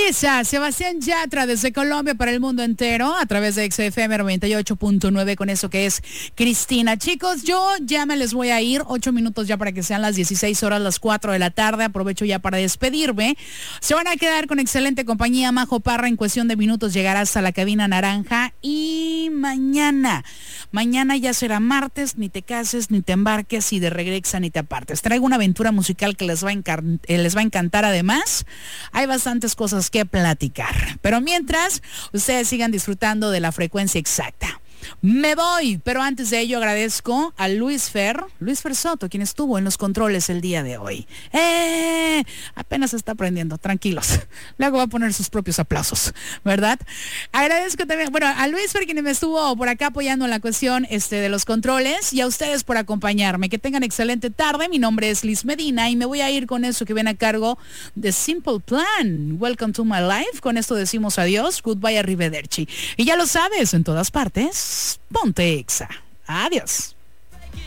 Esa, Sebastián Yatra desde Colombia para el mundo entero a través de XFM 98.9 con eso que es Cristina. Chicos, yo ya me les voy a ir, 8 minutos ya para que sean las 16 horas, las 4 de la tarde. Aprovecho ya para despedirme. Se van a quedar con excelente compañía. Majo Parra en cuestión de minutos llegará hasta la cabina naranja. Y mañana ya será martes, ni te cases, ni te embarques, y de regresa ni te apartes. Traigo una aventura musical que les va a encantar. Además, hay bastantes cosas que platicar. Pero mientras, ustedes sigan disfrutando de la frecuencia exacta. Me voy, pero antes de ello agradezco a Luis Fer Soto, quien estuvo en los controles el día de hoy. Apenas está aprendiendo, tranquilos. Luego va a poner sus propios aplausos, ¿verdad? Agradezco también, a Luis Fer, quien me estuvo por acá apoyando en la cuestión de los controles, y a ustedes por acompañarme. Que tengan excelente tarde. Mi nombre es Liz Medina y me voy a ir con eso que viene a cargo de Simple Plan. Welcome to my life. Con esto decimos adiós. Goodbye, arrivederci. Y ya lo sabes, en todas partes, ponte Exa. Adiós.